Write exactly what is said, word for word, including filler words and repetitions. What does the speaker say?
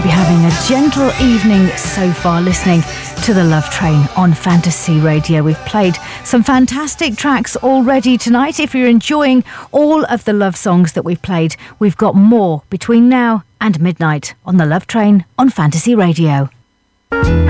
You're having a gentle evening so far listening to the Love Train on Fantasy Radio. We've played some fantastic tracks already tonight. If you're enjoying all of the love songs that we've played, we've got more between now and midnight on the Love Train on Fantasy Radio.